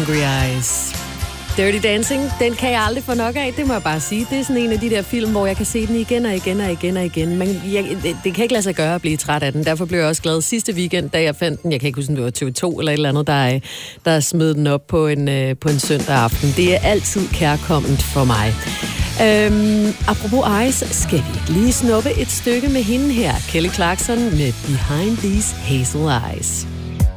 Hungry Eyes. Dirty Dancing, den kan jeg aldrig få nok af, det må jeg bare sige. Det er sådan en af de der film, hvor jeg kan se den igen og igen og igen og igen. Men det kan ikke lade sig gøre at blive træt af den. Derfor blev jeg også glad sidste weekend, da jeg fandt den. Jeg kan ikke huske, om det var TV2 eller et eller andet, der smed den op på en søndag aften. Det er altid kærkomment for mig. Apropos Ice, skal vi lige snuppe et stykke med hende her. Kelly Clarkson med Behind These Hazel Eyes.